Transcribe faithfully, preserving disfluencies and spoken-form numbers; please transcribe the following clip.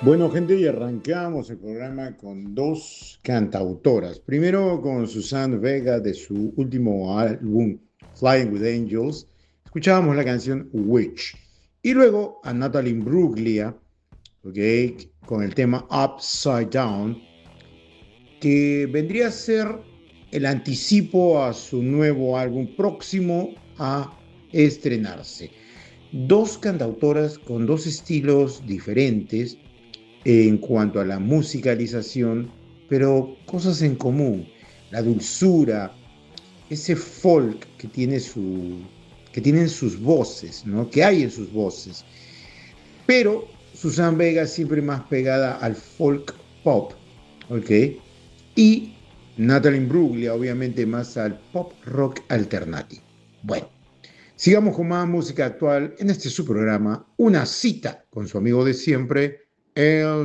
Bueno, gente, y arrancamos el programa con dos cantautoras. Primero con Susanne Vega de su último álbum, Flying with Angels. Escuchábamos la canción Witch. Y luego a Natalie Imbruglia, ¿ok? Con el tema Upside Down, que vendría a ser el anticipo a su nuevo álbum próximo a estrenarse. Dos cantautoras con dos estilos diferentes en cuanto a la musicalización, pero cosas en común, la dulzura, ese folk que tiene su que tienen sus voces, ¿no? Que hay en sus voces. Pero Susan Vega siempre más pegada al folk pop, ¿ok? Y Natalie Imbruglia obviamente más al pop rock alternativo. Bueno, sigamos con más música actual en este su programa, Una cita con su amigo de siempre, el